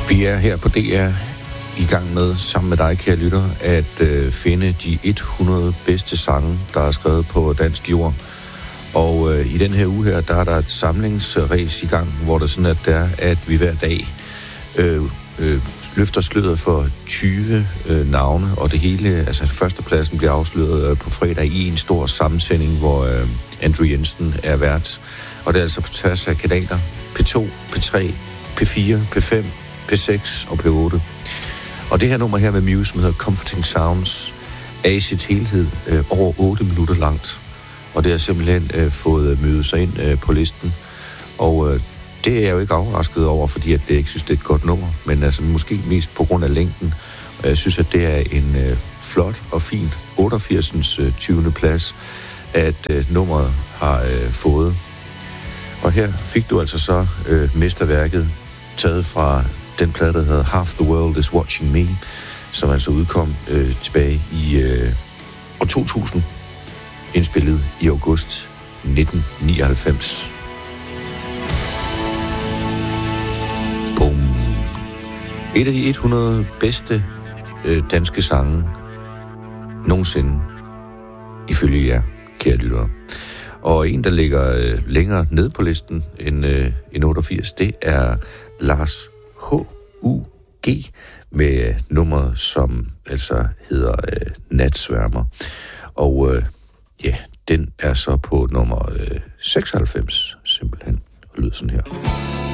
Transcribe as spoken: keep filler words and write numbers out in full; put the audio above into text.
Vi er her på D R i gang med, sammen med dig, kære lytter, at øh, finde de hundrede bedste sange, der er skrevet på dansk jord. Og øh, i den her uge her, der er der et samlingsræs i gang, hvor der sådan at der er, at vi hver dag øh, øh, løfter sløret for tyve øh, navne, og det hele, altså førstepladsen bliver afsløret øh, på fredag i en stor sammensending, hvor øh, Andrew Jensen er vært. Og det er altså på tværs af kanaler P to, P tre, P fire, P fem, P seks og P otte. Og det her nummer her med Muse, som hedder Comforting Sounds, er i sit helhed øh, over otte minutter langt. Og det har simpelthen øh, fået mødet sig ind øh, på listen. Og øh, det er jeg jo ikke overrasket over, fordi at det ikke synes, det er et godt nummer. Men altså måske mest på grund af længden. Og jeg synes, at det er en øh, flot og fin otteogfirsens Øh, tyvende plads, at øh, nummeret har øh, fået. Og her fik du altså så øh, mesterværket taget fra den plade, der hedder Half the World is Watching Me, som altså udkom øh, tilbage i øh, år to tusind, indspillet i august nitten nioghalvfems. Boom. Et af de hundrede bedste øh, danske sange nogensinde, ifølge jer, kære lyttere. Og en, der ligger øh, længere ned på listen end, øh, end otteogfirs, det er Lars H U G med nummeret, som altså hedder øh, Natsværmer. Og øh, ja, den er så på nummer øh, seksoghalvfems, simpelthen, og lyder sådan her.